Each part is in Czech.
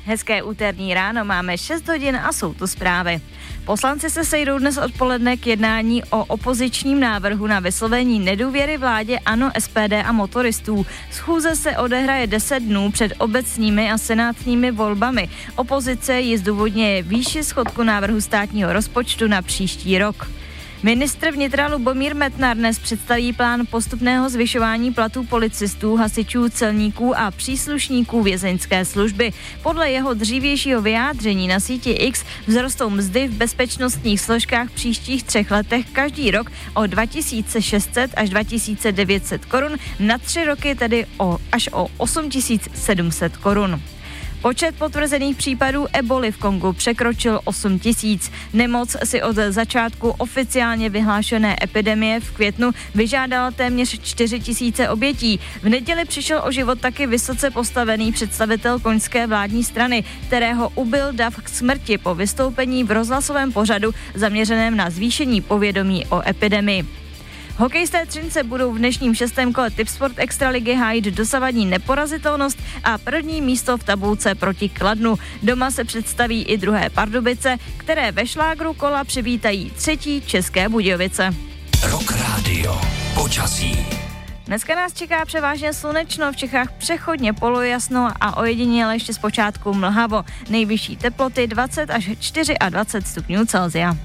Hezké úterní ráno, máme 6 hodin a jsou tu zprávy. Poslanci se sejdou dnes odpoledne k jednání o opozičním návrhu na vyslovení nedůvěry vládě ANO, SPD a motoristů. Schůze se odehraje 10 dnů před obecními a senátními volbami. Opozice ji zdůvodňuje výši schodku návrhu státního rozpočtu na příští rok. Ministr vnitra Lubomír Metnar dnes představí plán postupného zvyšování platů policistů, hasičů, celníků a příslušníků vězeňské služby. Podle jeho dřívějšího vyjádření na síti X vzrostou mzdy v bezpečnostních složkách v příštích 3 letech každý rok o 2600 až 2900 korun, na 3 roky tedy až o 8700 korun. Počet potvrzených případů eboli v Kongu překročil 8 000. Nemoc si od začátku oficiálně vyhlášené epidemie v květnu vyžádala téměř 4 000 obětí. V neděli přišel o život taky vysoce postavený představitel konžské vládní strany, kterého ubil dav k smrti po vystoupení v rozhlasovém pořadu zaměřeném na zvýšení povědomí o epidemii. Hokejisté Třince budou v dnešním 6. kole Tipsport Extraligy hájit dosavadní neporazitelnost a první místo v tabulce proti Kladnu. Doma se představí i druhé Pardubice, které ve šlágru kola přivítají 3. České Budějovice. Rock Radio. Počasí. Dneska nás čeká převážně slunečno, v Čechách přechodně polojasno a ojediněle ještě zpočátku mlhavo. Nejvyšší teploty 20 až 24 stupňů Celsia.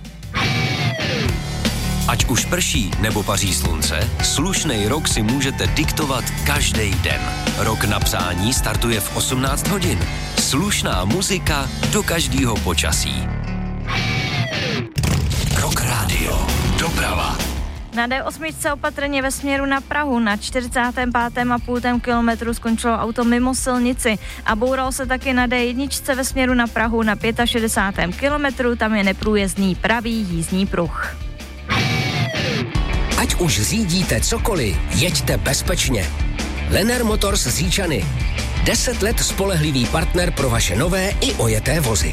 Ať už prší nebo paří slunce, slušnej rok si můžete diktovat každý den. Rok na přání startuje v 18 hodin. Slušná muzika do každého počasí. Rock Radio. Doprava. Na D8 opatrně ve směru na Prahu na 45,5 kilometru skončilo auto mimo silnici a bouralo se taky na D1 ve směru na Prahu na 65. kilometru, tam je neprůjezdný pravý jízdní pruh. Ať už řídíte cokoliv, jeďte bezpečně. Lenner Motors z Říčany. 10 let spolehlivý partner pro vaše nové i ojeté vozy.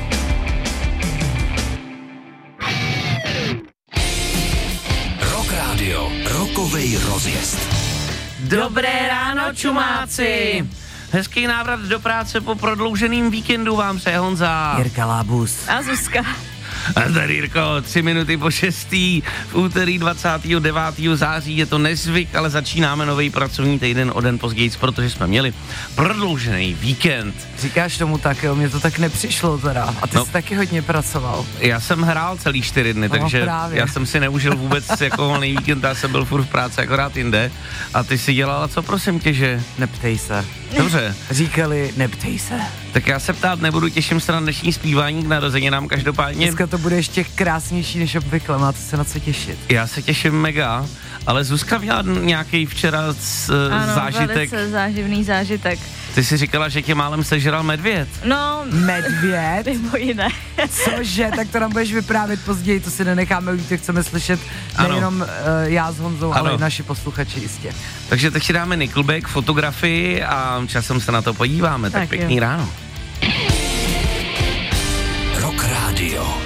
Rock Radio. Rokovej rozjezd. Dobré ráno, čumáci! Hezký návrat do práce po prodlouženým víkendu vám přeje Honza. Jirka Lábus. A Zuzka. A tady Jirko, 3 minuty po 6. v úterý 29. září, je to nezvyk, ale začínáme nový pracovní týden o den později, protože jsme měli prodloužený víkend. Říkáš tomu tak, jo, mně to tak nepřišlo teda. A ty jsi taky hodně pracoval. Já jsem hrál celý 4 dny, takže právě. Já jsem si neužil vůbec jako volný víkend, já jsem byl furt v práci, akorát jinde. A ty si dělala co, prosím tě, že? Neptej se. Dobře. Říkali, neptej se. Tak já se ptát nebudu, těším se na dnešní zpívání k narozeninám každopádně. Dneska to bude ještě krásnější než obvykle, máte se na co těšit. Já se těším mega, ale Zuzka měla nějaký včera zážitek. Velice záživný zážitek. Ty jsi říkala, že tě málem sežral medvěd. No, Medvěd? nebo jiné. Cože, tak to nám budeš vyprávět později, to si nenecháme, to chceme slyšet nejenom já s Honzou, ale i naši posluchači jistě. Takže teď si dáme Nickelback, fotografii a časem se na to podíváme, tak pěkný ráno. Rock Radio.